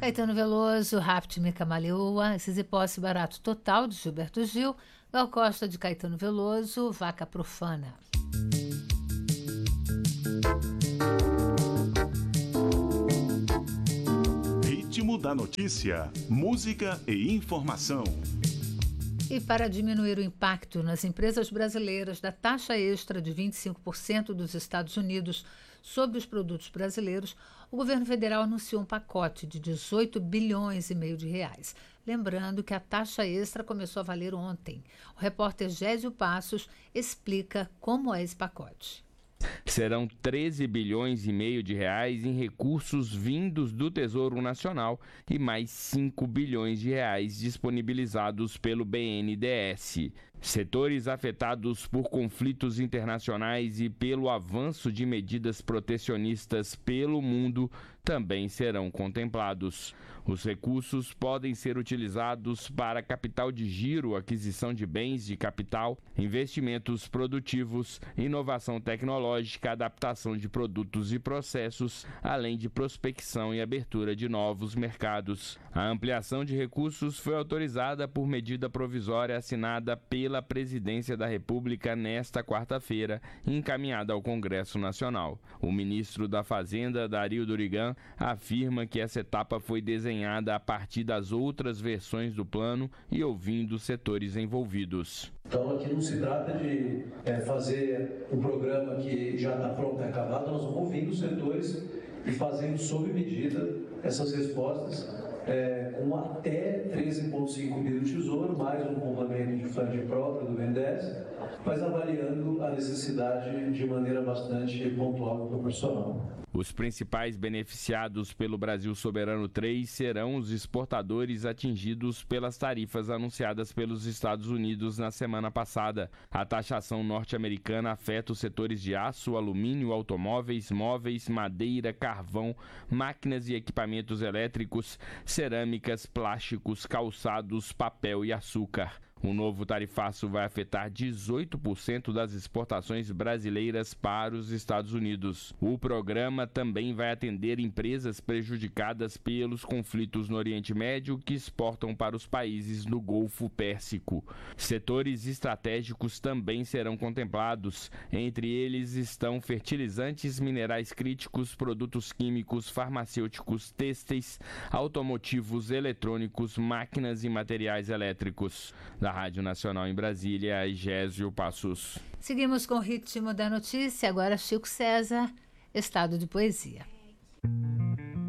Caetano Veloso, Rapte-me Camaleoa, Sisyphos Barato Total, de Gilberto Gil, Gal Costa, de Caetano Veloso, Vaca Profana. Ritmo da notícia, música e informação. E para diminuir o impacto nas empresas brasileiras da taxa extra de 25% dos Estados Unidos sobre os produtos brasileiros, o governo federal anunciou um pacote de 18 bilhões e meio de reais. Lembrando que a taxa extra começou a valer ontem. O repórter Gésio Passos explica como é esse pacote. Serão 13 bilhões e meio de reais em recursos vindos do Tesouro Nacional e mais 5 bilhões de reais disponibilizados pelo BNDES. Setores afetados por conflitos internacionais e pelo avanço de medidas protecionistas pelo mundo também serão contemplados. Os recursos podem ser utilizados para capital de giro, aquisição de bens de capital, investimentos produtivos, inovação tecnológica, adaptação de produtos e processos, além de prospecção e abertura de novos mercados. A ampliação de recursos foi autorizada por medida provisória assinada pela Presidência da República nesta quarta-feira, encaminhada ao Congresso Nacional. O ministro da Fazenda, Dario Durigan, afirma que essa etapa foi desenhada a partir das outras versões do plano e ouvindo os setores envolvidos. Então aqui não se trata de fazer um programa que já está pronto e acabado, nós vamos ouvindo os setores e fazendo sob medida essas respostas com até 13,5 bilhões do Tesouro, mais um complemento de funding próprio do BNDES, mas avaliando a necessidade de maneira bastante pontual e proporcional. Os principais beneficiados pelo Brasil Soberano 3 serão os exportadores atingidos pelas tarifas anunciadas pelos Estados Unidos na semana passada. A taxação norte-americana afeta os setores de aço, alumínio, automóveis, móveis, madeira, carvão, máquinas e equipamentos elétricos, cerâmicas, plásticos, calçados, papel e açúcar. O novo tarifaço vai afetar 18% das exportações brasileiras para os Estados Unidos. O programa também vai atender empresas prejudicadas pelos conflitos no Oriente Médio que exportam para os países do Golfo Pérsico. Setores estratégicos também serão contemplados. Entre eles estão fertilizantes, minerais críticos, produtos químicos, farmacêuticos, têxteis, automotivos, eletrônicos, máquinas e materiais elétricos. Da Rádio Nacional em Brasília, Gésio Passos. Seguimos com o ritmo da notícia, agora Chico César, Estado de Poesia.